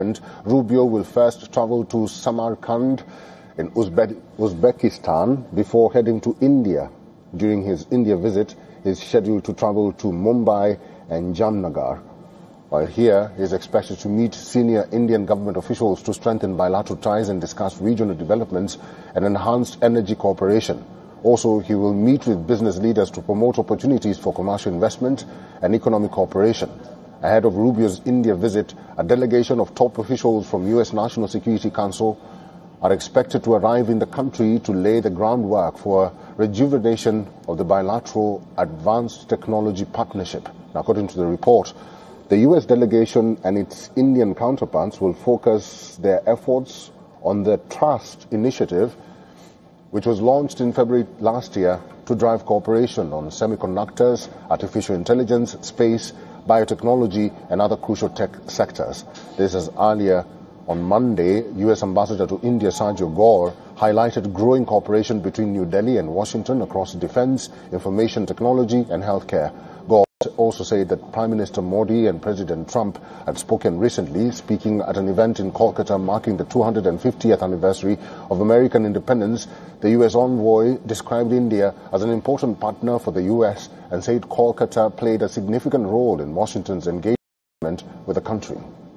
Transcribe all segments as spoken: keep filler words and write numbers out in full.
Rubio will first travel to Samarkand in Uzbe- Uzbekistan before heading to India. During his India visit, he is scheduled to travel to Mumbai and Jamnagar. While here, he is expected to meet senior Indian government officials to strengthen bilateral ties and discuss regional developments and enhanced energy cooperation. Also, he will meet with business leaders to promote opportunities for commercial investment and economic cooperation. Ahead of Rubio's India visit, a delegation of top officials from U S National Security Council are expected to arrive in the country to lay the groundwork for rejuvenation of the bilateral advanced technology partnership. Now, according to the report, the U S delegation and its Indian counterparts will focus their efforts on the Trust Initiative, which was launched in February last year to drive cooperation on semiconductors, artificial intelligence, space, biotechnology, and other crucial tech sectors. This is earlier on Monday, U S Ambassador to India Sergio Gore highlighted growing cooperation between New Delhi and Washington across defense, information technology, and healthcare. Gore also said that Prime Minister Modi and President Trump had spoken recently, speaking at an event in Kolkata marking the two hundred fiftieth anniversary of American independence. The U S envoy described India as an important partner for the U S and said Kolkata played a significant role in Washington's engagement with the country.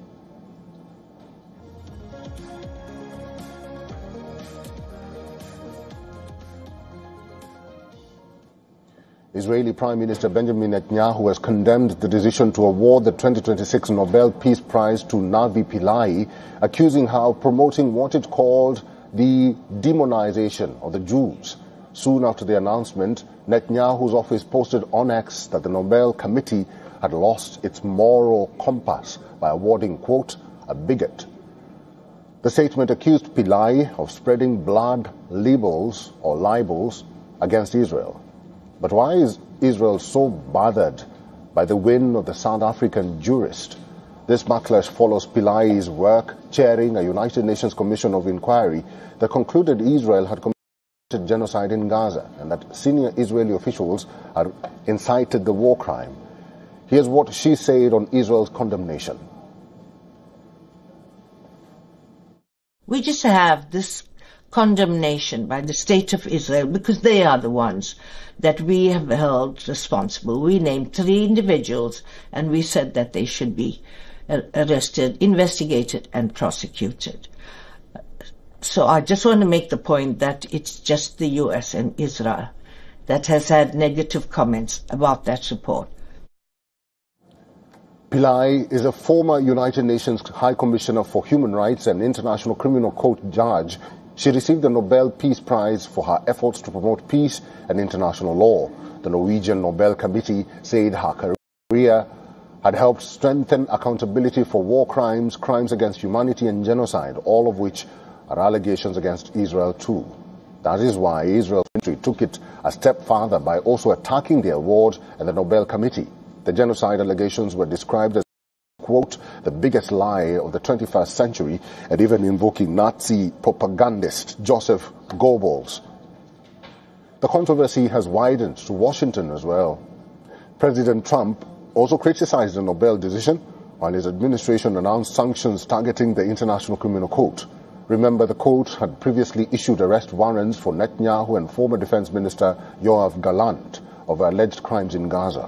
Israeli Prime Minister Benjamin Netanyahu has condemned the decision to award the twenty twenty-six Nobel Peace Prize to Navi Pillai, accusing her of promoting what it called the demonization of the Jews. Soon after the announcement, Netanyahu's office posted on X that the Nobel Committee had lost its moral compass by awarding, quote, a bigot. The statement accused Pillai of spreading blood libels or libels against Israel. But why is Israel so bothered by the win of the South African jurist? This backlash follows Pillai's work chairing a United Nations Commission of Inquiry that concluded Israel had committed genocide in Gaza and that senior Israeli officials had incited the war crime. Here's what she said on Israel's condemnation. We just have this condemnation by the State of Israel because they are the ones that we have held responsible. We named three individuals and we said that they should be arrested, investigated and prosecuted. So I just want to make the point that it's just the U S and Israel that has had negative comments about that report. Pillai is a former United Nations High Commissioner for Human Rights and International Criminal Court judge. She received the Nobel Peace Prize for her efforts to promote peace and international law. The Norwegian Nobel Committee said her career had helped strengthen accountability for war crimes, crimes against humanity and genocide, all of which are allegations against Israel too. That is why Israel took it a step further by also attacking the award and the Nobel Committee. The genocide allegations were described as, quote, the biggest lie of the twenty-first century, and even invoking Nazi propagandist Joseph Goebbels. The controversy has widened to Washington as well. President Trump also criticized the Nobel decision, while his administration announced sanctions targeting the International Criminal Court. Remember, the court had previously issued arrest warrants for Netanyahu and former Defense Minister Yoav Gallant over alleged crimes in Gaza.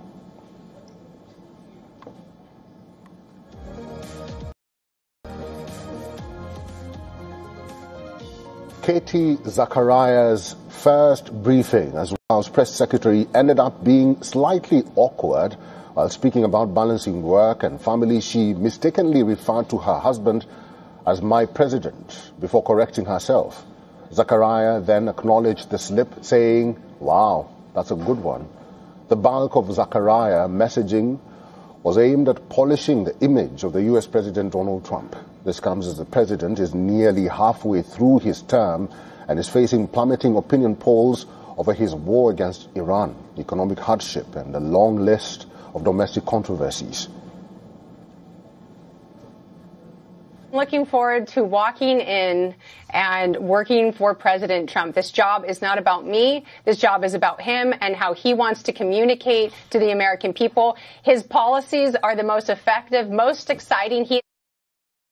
Katie Zachariah's first briefing as White House press secretary ended up being slightly awkward. While speaking about balancing work and family, she mistakenly referred to her husband as my president before correcting herself. Zachariah then acknowledged the slip, saying, wow, that's a good one. The bulk of Zachariah messaging was aimed at polishing the image of the U S President Donald Trump. This comes as the president is nearly halfway through his term and is facing plummeting opinion polls over his war against Iran, economic hardship, and a long list of domestic controversies. Looking forward to walking in and working for President Trump. This job is not about me. This job is about him and how he wants to communicate to the American people. His policies are the most effective, most exciting. He